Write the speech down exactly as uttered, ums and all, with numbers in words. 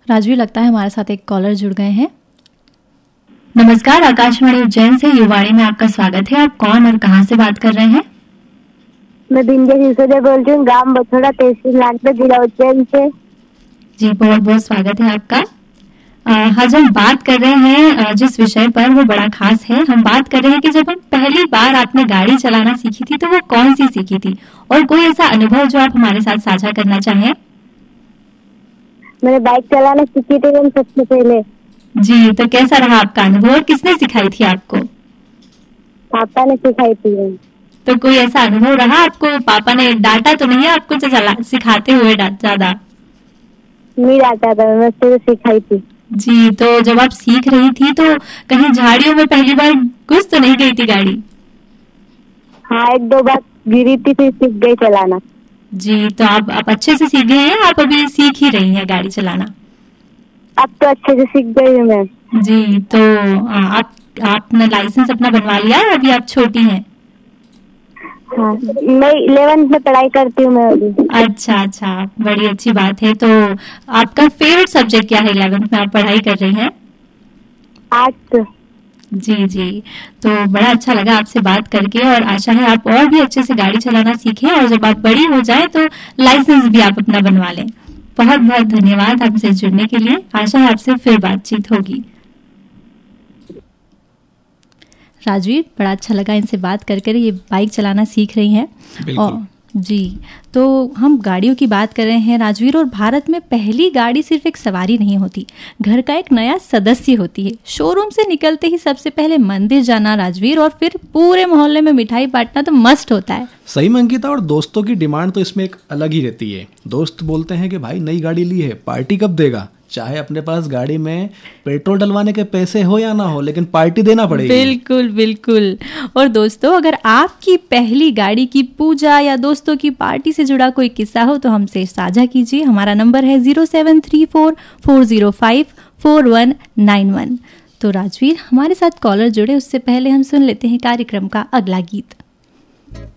राजवीर, लगता है हमारे साथ एक कॉलर जुड़ गए हैं। नमस्कार, आकाशवाणी उज्जैन से युवाणी में आपका स्वागत है। आप कौन और कहां से बात कर रहे हैं? मैं बिंदु सिसोदिया बोल रही हूँ, गांव बछोड़ा, तहसील नागपुर, जिला उज्जैन से। जी, बहुत बहुत स्वागत है आपका। आज हम बात कर रहे हैं जिस विषय पर, वो बड़ा खास है। हम बात कर रहे हैं कि जब हम पहली बार आपने गाड़ी चलाना सीखी थी तो वो कौन सी सीखी थी, और कोई ऐसा अनुभव जो आप हमारे साथ साझा करना चाहें। मैंने बाइक चलाना सीखी थी सबसे पहले। जी, तो कैसा रहा आपका अनुभव और किसने सिखाई थी आपको? पापा ने सिखाई थी। तो कोई ऐसा अनुभव रहा आपको? पापा ने डांटा तो नहीं है आपको चला सिखाते हुए? ज्यादा नहीं डांटा था, मैं सिर्फ सिखाई थी। जी, तो जब आप सीख रही थी तो कहीं झाड़ियों में पहली बार घुस तो नहीं गई थी गाड़ी? हाँ, एक दो बार गिरी थी, फिर सीख गई चलाना। जी, तो आप, आप अच्छे से सीख गए हैं? आप अभी सीख ही रही हैं गाड़ी चलाना? अब तो अच्छे से सीख गई हूँ मैं। जी, तो आप आपने लाइसेंस अपना बनवा लिया है? अभी आप छोटी हैं? हाँ, मैं इलेवेंथ में पढ़ाई करती हूँ मैं अभी। अच्छा अच्छा, बड़ी अच्छी बात है। तो आपका फेवरेट सब्जेक्ट क्या है इलेवेंथ में आप पढ़ाई कर रही हैं? आर्ट्स। जी जी, तो बड़ा अच्छा लगा आपसे बात करके, और आशा है आप और भी अच्छे से गाड़ी चलाना सीखें, और जब आप बड़ी हो जाए तो लाइसेंस भी आप अपना बनवा लें। बहुत बहुत धन्यवाद आपसे जुड़ने के लिए। आशा है आपसे फिर बातचीत होगी। राजवीर, बड़ा अच्छा लगा इनसे बात कर कर। ये बाइक चलाना सीख रही हैं। और जी, तो हम गाड़ियों की बात कर रहे हैं राजवीर, और भारत में पहली गाड़ी सिर्फ एक सवारी नहीं होती, घर का एक नया सदस्य होती है। शोरूम से निकलते ही सबसे पहले मंदिर जाना राजवीर, और फिर पूरे मोहल्ले में मिठाई बांटना तो मस्ट होता है। सही में अंकिता, और दोस्तों की डिमांड तो इसमें एक अलग ही रहती है। दोस्त बोलते हैं कि भाई नई गाड़ी ली है, पार्टी कब देगा? चाहे अपने पास गाड़ी में पेट्रोल डलवाने के पैसे हो या ना हो, लेकिन पार्टी देना पड़ेगी। बिल्कुल बिल्कुल। और दोस्तों, अगर आपकी पहली गाड़ी की पूजा या दोस्तों की पार्टी से जुड़ा कोई किस्सा हो तो हमसे साझा कीजिए। हमारा नंबर है zero seven three four four zero five four one nine one. तो राजवीर, हमारे साथ कॉलर जुड़े उससे पहले हम सुन लेते हैं कार्यक्रम का अगला गीत।